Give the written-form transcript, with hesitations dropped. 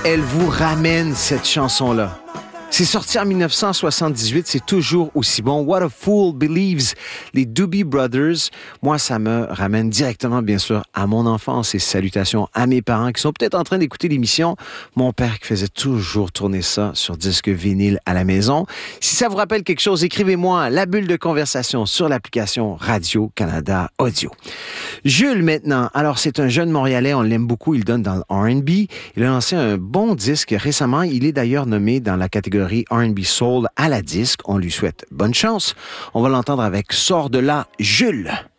elle vous ramène cette chanson-là. C'est sorti en 1978, c'est toujours aussi bon. What a Fool Believes, les Doobie Brothers. Moi, ça me ramène directement, bien sûr, à mon enfance et salutations à mes parents qui sont peut-être en train d'écouter l'émission. Mon père qui faisait toujours tourner ça sur disque vinyle à la maison. Si ça vous rappelle quelque chose, écrivez-moi la bulle de conversation sur l'application Radio-Canada Audio. Jules, maintenant. Alors, c'est un jeune Montréalais, on l'aime beaucoup, il donne dans le R&B. Il a lancé un bon disque récemment. Il est d'ailleurs nommé dans la catégorie R&B Soul à la disque. On lui souhaite bonne chance. On va l'entendre avec Sors de là, Jules.